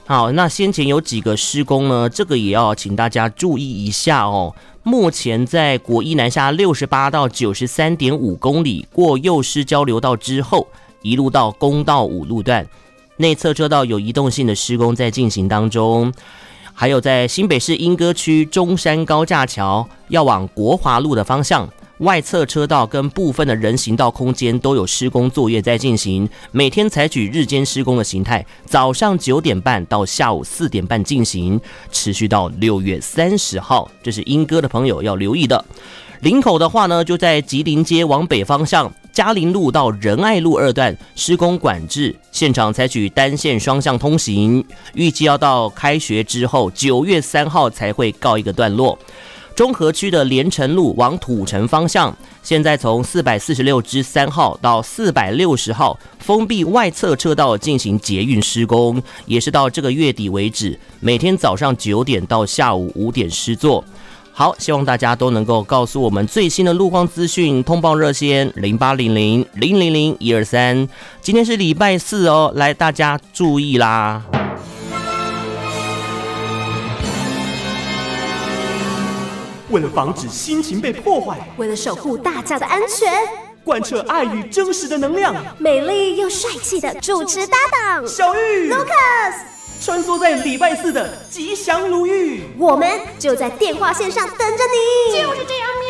好，那先前有几个施工呢，这个也要请大家注意一下哦。目前在国一南下68到93.5公里过幼师交流道之后，一路到公道5路段，内侧车道有移动性的施工在进行当中。还有在新北市莺歌区中山高架桥要往国华路的方向，外侧车道跟部分的人行道空间都有施工作业在进行，每天采取日间施工的形态，早上9点半到下午4点半进行，持续到6月30号，这是莺歌的朋友要留意的。林口的话呢，就在吉林街往北方向，嘉林路到仁爱路2段施工管制，现场采取单线双向通行，预计要到开学之后9月3号才会告一个段落。中和区的连城路往土城方向，现在从446之3号到460号封闭外侧车道进行捷运施工，也是到这个月底为止，每天早上9点到下午5点施作。好，希望大家都能够告诉我们最新的路况资讯，通报热线0800-000-123。今天是礼拜4哦，来大家注意啦。 为了防止心情被破坏， 为了守护大家的安全， 贯彻爱与真实的能量， 美丽又帅气的主持搭档小玉 Lucas 穿梭在礼拜4的吉祥如玉， 我们就在电话线上等着你， 就是这样。